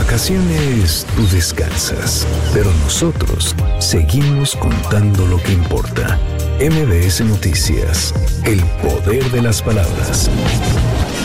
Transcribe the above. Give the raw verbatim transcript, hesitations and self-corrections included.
vacaciones tú descansas, pero nosotros seguimos contando lo que importa. M B S Noticias, el poder de las palabras.